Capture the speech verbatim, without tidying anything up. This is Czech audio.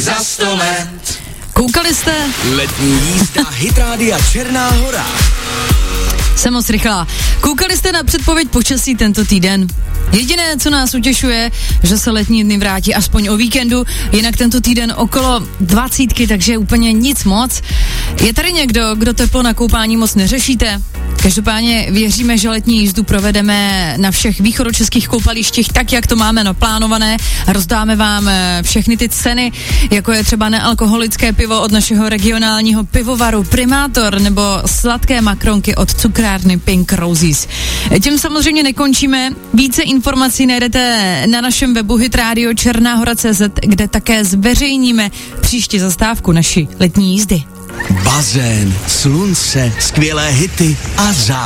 za sto let. Koukali jste? Letní jízda Hit Rádia Černá Hora. Jsem moc rychlá. Koukali jste na předpověď počasí tento týden? Jediné, co nás utěšuje, že se letní dny vrátí aspoň o víkendu, jinak tento týden okolo dvacítky, takže úplně nic moc. Je tady někdo, kdo teplo na koupání moc neřešíte? Každopádně věříme, že letní jízdu provedeme na všech východočeských koupalištích tak, jak to máme naplánované. Rozdáme vám všechny ty ceny, jako je třeba nealkoholické pivo od našeho regionálního pivovaru Primátor nebo sladké makronky od cukrárny Pink Roses. Tím samozřejmě nekončíme. Více informací najdete na našem webu hitradio černá hora tečka cé zet, kde také zveřejníme příští zastávku naší letní jízdy. Bazén, slunce, skvělé hity a zábavy.